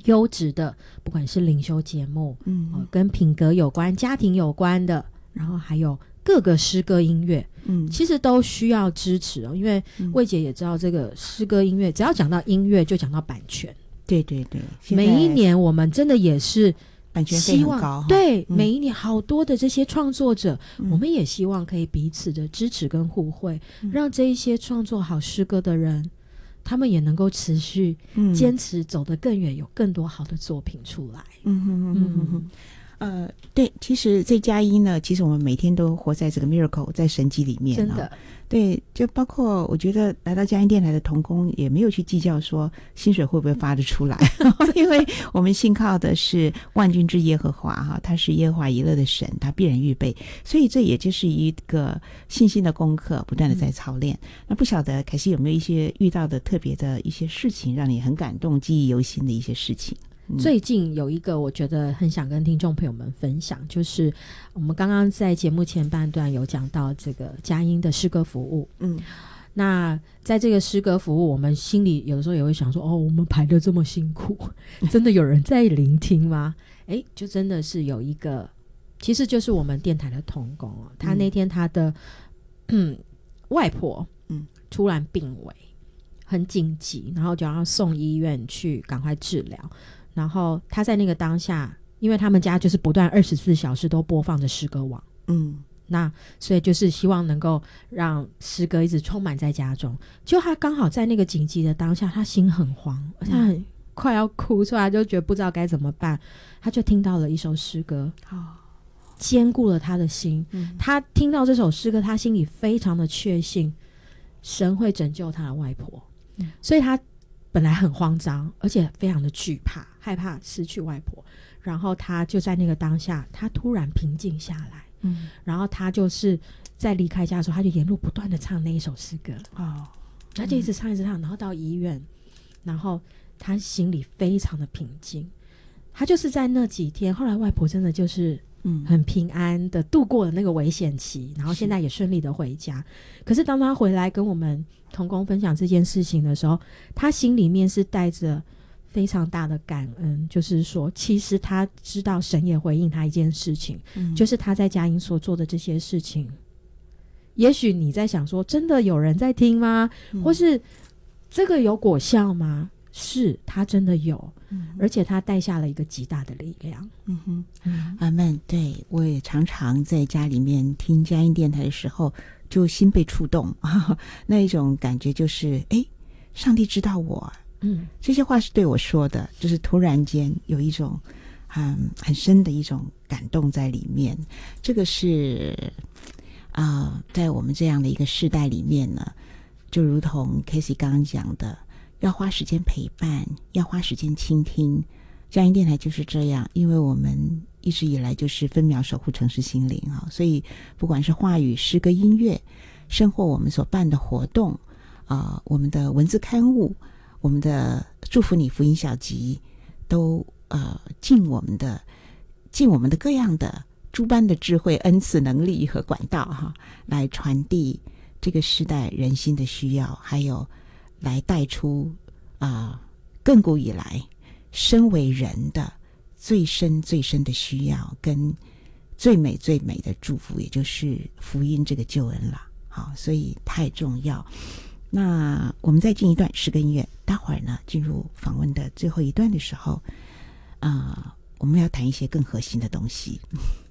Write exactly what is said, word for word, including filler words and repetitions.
优质的，不管是灵修节目，嗯、呃，跟品格有关、家庭有关的，然后还有各个诗歌音乐，嗯，其实都需要支持哦。因为魏姐也知道，这个诗歌音乐，只要讲到音乐，就讲到版权。 对对对， 每一年我们真的也是版权费很高， 对、 嗯， 每一年好多的这些创作者、嗯，我们也希望可以彼此的支持跟互惠，嗯，让这一些创作好诗歌的人，他们也能够持续坚持走得更远，嗯，有更多好的作品出来。 嗯哼哼哼哼。呃，对，其实在佳音呢，其实我们每天都活在这个 miracle， 在神迹里面，哦，真的。对，就包括我觉得来到佳音电台的同工也没有去计较说薪水会不会发得出来，因为我们信靠的是万军之耶和华哈，他是耶和华以勒的神，他必然预备，所以这也就是一个信心的功课，不断的在操练。嗯，那不晓得凯西有没有一些遇到的特别的一些事情，让你很感动、记忆犹新的一些事情？ 最近有一个我觉得很想跟听众朋友们分享，就是我们刚刚在节目前半段有讲到这个佳音的诗歌服务。嗯，那在这个诗歌服务，我们心里有的时候也会想说，哦，我们排得这么辛苦，真的有人在聆听吗？诶，就真的是有一个，其实就是我们电台的同工哦，他那天他的嗯外婆嗯突然病危，很紧急，然后就要送医院去赶快治疗。然后他在那个当下，因为他们家就是不断二十四小时都播放着诗歌网，嗯，那所以就是希望能够让诗歌一直充满在家中。就他刚好在那个紧急的当下，他心很慌，而且他很快要哭出来，就觉得不知道该怎么办。他就听到了一首诗歌，哦，坚固了他的心，嗯，他听到这首诗歌，他心里非常的确信神会拯救他的外婆，嗯，所以他本来很慌张，而且非常的惧怕，害怕失去外婆。然后他就在那个当下，他突然平静下来，嗯，然后他就是在离开家的时候，他就沿路不断的唱那一首诗歌，哦，他就一直唱一直唱，然后到医院，然后他心里非常的平静。他就是在那几天，后来外婆真的就是嗯，很平安的度过了那个危险期，然后现在也顺利的回家。可是当他回来跟我们同工分享这件事情的时候，他心里面是带着非常大的感恩，就是说其实他知道神也回应他一件事情，嗯，就是他在佳音所做的这些事情，也许你在想说真的有人在听吗？嗯，或是这个有果效吗？是，他真的有，嗯，而且他带下了一个极大的力量。 嗯哼，嗯，阿们，对，我也常常在家里面听佳音电台的时候，就心被触动，啊，那一种感觉就是，哎，上帝知道我，嗯，这些话是对我说的，就是突然间有一种很很深的一种感动在里面。这个是啊，呃，在我们这样的一个世代里面呢，就如同 Casey 刚刚讲的。要花时间陪伴，要花时间倾听。佳音电台就是这样，因为我们一直以来就是分秒守护城市心灵啊，所以不管是话语、诗歌、音乐，甚或我们所办的活动啊，呃，我们的文字刊物，我们的祝福你福音小集，都呃尽我们的尽我们的各样的诸般的智慧、恩赐、能力和管道哈，来传递这个时代人心的需要，还有来带出啊，呃，亘古以来身为人的最深最深的需要，跟最美最美的祝福，也就是福音这个救恩了。好，所以太重要。那我们再进一段诗歌音乐，待会儿呢进入访问的最后一段的时候，啊，呃，我们要谈一些更核心的东西。